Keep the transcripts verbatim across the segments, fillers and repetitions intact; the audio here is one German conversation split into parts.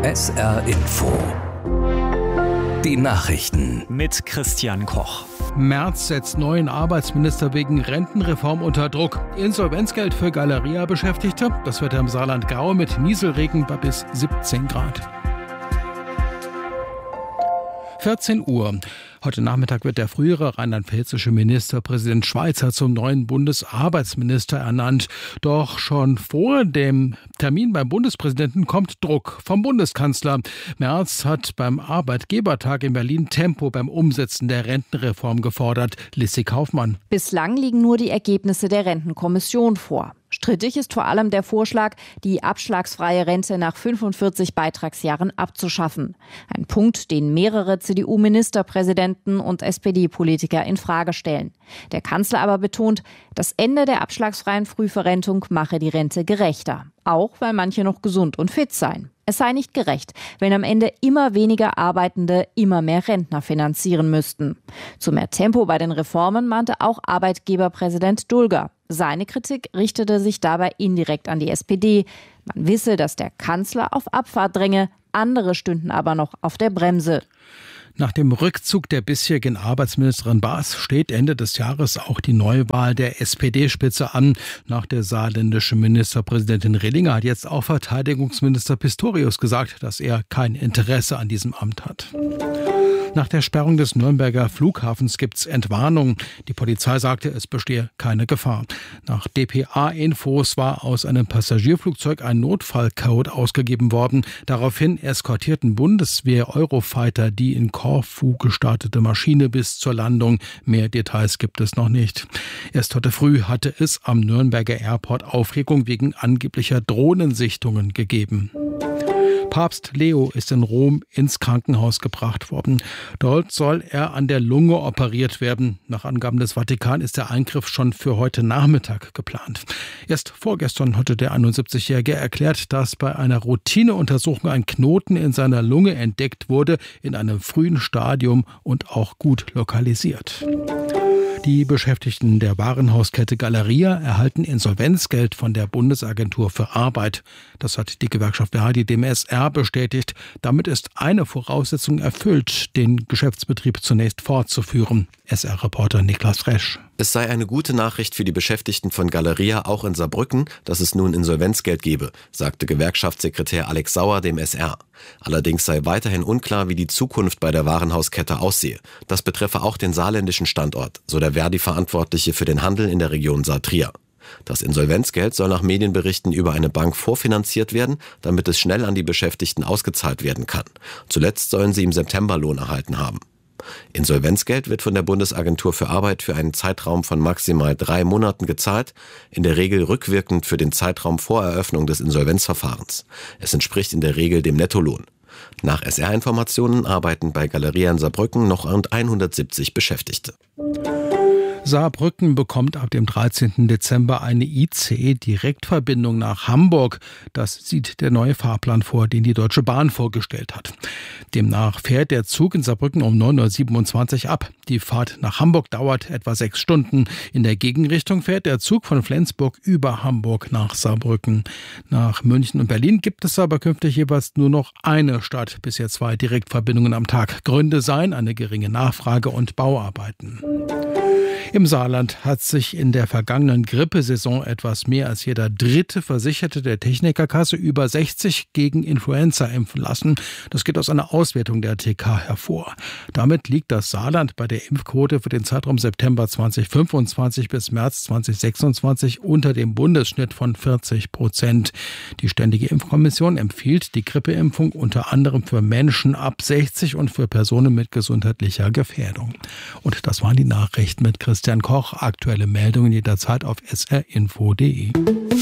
S R Info. Die Nachrichten mit Christian Koch. Merz setzt neuen Arbeitsminister wegen Rentenreform unter Druck. Insolvenzgeld für Galeria-Beschäftigte. Das Wetter im Saarland grau mit Nieselregen bei bis siebzehn Grad. vierzehn Uhr. Heute Nachmittag wird der frühere rheinland-pfälzische Ministerpräsident Schweizer zum neuen Bundesarbeitsminister ernannt. Doch schon vor dem Termin beim Bundespräsidenten kommt Druck vom Bundeskanzler. Merz hat beim Arbeitgebertag in Berlin Tempo beim Umsetzen der Rentenreform gefordert. Lissi Kaufmann. Bislang liegen nur die Ergebnisse der Rentenkommission vor. Strittig ist vor allem der Vorschlag, die abschlagsfreie Rente nach fünfundvierzig Beitragsjahren abzuschaffen. Ein Punkt, den mehrere C D U-Ministerpräsidenten und S P D-Politiker in Frage stellen. Der Kanzler aber betont, das Ende der abschlagsfreien Frühverrentung mache die Rente gerechter. Auch weil manche noch gesund und fit seien. Es sei nicht gerecht, wenn am Ende immer weniger Arbeitende immer mehr Rentner finanzieren müssten. Zu mehr Tempo bei den Reformen mahnte auch Arbeitgeberpräsident Dulger. Seine Kritik richtete sich dabei indirekt an die S P D. Man wisse, dass der Kanzler auf Abfahrt dränge, andere stünden aber noch auf der Bremse. Nach dem Rückzug der bisherigen Arbeitsministerin Baas steht Ende des Jahres auch die Neuwahl der S P D-Spitze an. Nach der saarländischen Ministerpräsidentin Rehlinger hat jetzt auch Verteidigungsminister Pistorius gesagt, dass er kein Interesse an diesem Amt hat. Nach der Sperrung des Nürnberger Flughafens gibt es Entwarnung. Die Polizei sagte, es bestehe keine Gefahr. Nach D P A-Infos war aus einem Passagierflugzeug ein Notfallcode ausgegeben worden. Daraufhin eskortierten Bundeswehr-Eurofighter die in Korfu gestartete Maschine bis zur Landung. Mehr Details gibt es noch nicht. Erst heute früh hatte es am Nürnberger Airport Aufregung wegen angeblicher Drohnensichtungen gegeben. Papst Leo ist in Rom ins Krankenhaus gebracht worden. Dort soll er an der Lunge operiert werden. Nach Angaben des Vatikan ist der Eingriff schon für heute Nachmittag geplant. Erst vorgestern hatte der einundsiebzigjährige erklärt, dass bei einer Routineuntersuchung ein Knoten in seiner Lunge entdeckt wurde, in einem frühen Stadium und auch gut lokalisiert. Die Beschäftigten der Warenhauskette Galeria erhalten Insolvenzgeld von der Bundesagentur für Arbeit. Das hat die Gewerkschaft Verdi dem S R bestätigt. Damit ist eine Voraussetzung erfüllt, den Geschäftsbetrieb zunächst fortzuführen. S R-Reporter Niklas Resch. Es sei eine gute Nachricht für die Beschäftigten von Galeria auch in Saarbrücken, dass es nun Insolvenzgeld gebe, sagte Gewerkschaftssekretär Alex Sauer dem S R. Allerdings sei weiterhin unklar, wie die Zukunft bei der Warenhauskette aussehe. Das betreffe auch den saarländischen Standort, so der Verdi-Verantwortliche für den Handel in der Region Saar-Trier. Das Insolvenzgeld soll nach Medienberichten über eine Bank vorfinanziert werden, damit es schnell an die Beschäftigten ausgezahlt werden kann. Zuletzt sollen sie im September Lohn erhalten haben. Insolvenzgeld wird von der Bundesagentur für Arbeit für einen Zeitraum von maximal drei Monaten gezahlt, in der Regel rückwirkend für den Zeitraum vor Eröffnung des Insolvenzverfahrens. Es entspricht in der Regel dem Nettolohn. Nach S R-Informationen arbeiten bei Galeria in Saarbrücken noch rund hundertsiebzig Beschäftigte. Saarbrücken bekommt ab dem dreizehnten Dezember eine I C E-Direktverbindung nach Hamburg. Das sieht der neue Fahrplan vor, den die Deutsche Bahn vorgestellt hat. Demnach fährt der Zug in Saarbrücken um neun Uhr siebenundzwanzig ab. Die Fahrt nach Hamburg dauert etwa sechs Stunden. In der Gegenrichtung fährt der Zug von Flensburg über Hamburg nach Saarbrücken. Nach München und Berlin gibt es aber künftig jeweils nur noch eine statt bisher zwei Direktverbindungen am Tag. Gründe seien eine geringe Nachfrage und Bauarbeiten. Im Saarland hat sich in der vergangenen Grippesaison etwas mehr als jeder dritte Versicherte der Technikerkasse über sechzig gegen Influenza impfen lassen. Das geht aus einer Auswertung der T K hervor. Damit liegt das Saarland bei der Impfquote für den Zeitraum September zweitausendfünfundzwanzig bis März zweitausendsechsundzwanzig unter dem Bundesschnitt von vierzig Prozent. Die Ständige Impfkommission empfiehlt die Grippeimpfung unter anderem für Menschen ab sechzig und für Personen mit gesundheitlicher Gefährdung. Und das waren die Nachrichten mit Christian Christian Koch. Aktuelle Meldungen jederzeit auf s r info punkt d e.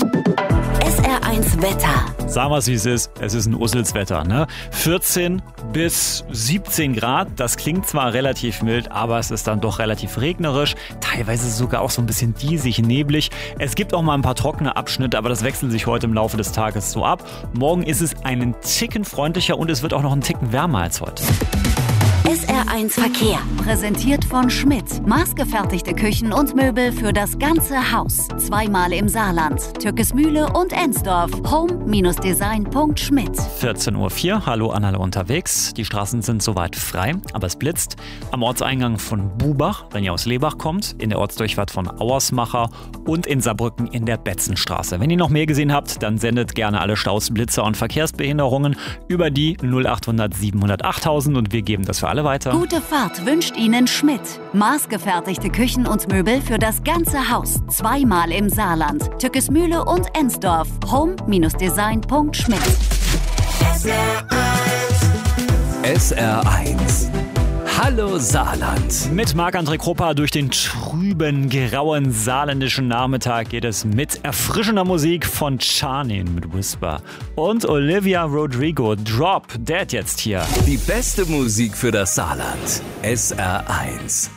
S R eins Wetter. Sagen wir es, wie es ist. Es ist ein Usselswetter, ne? vierzehn bis siebzehn Grad. Das klingt zwar relativ mild, aber es ist dann doch relativ regnerisch. Teilweise sogar auch so ein bisschen diesig, neblig. Es gibt auch mal ein paar trockene Abschnitte, aber das wechselt sich heute im Laufe des Tages so ab. Morgen ist es einen Ticken freundlicher und es wird auch noch einen Ticken wärmer als heute. S R eins Verkehr. Präsentiert von Schmidt. Maßgefertigte Küchen und Möbel für das ganze Haus. Zweimal im Saarland. Türkesmühle und Ensdorf. home Design punkt schmidt. vierzehn Uhr vier. Hallo an alle unterwegs. Die Straßen sind soweit frei, aber es blitzt. Am Ortseingang von Bubach, wenn ihr aus Lebach kommt, in der Ortsdurchfahrt von Auersmacher und in Saarbrücken in der Betzenstraße. Wenn ihr noch mehr gesehen habt, dann sendet gerne alle Staus, Blitzer und Verkehrsbehinderungen über die null acht hundert siebenhundert achttausend und wir geben das für alle weiter. Gute Fahrt wünscht Ihnen Schmidt. Maßgefertigte Küchen und Möbel für das ganze Haus. Zweimal im Saarland. Türkesmühle und Ensdorf. home Design punkt schmidt. S R eins. Hallo Saarland. Mit Marc-André Kroppa durch den trüben, grauen saarländischen Nachmittag geht es mit erfrischender Musik von Charnin mit Whisper und Olivia Rodrigo. Drop Dead jetzt hier. Die beste Musik für das Saarland. S R eins.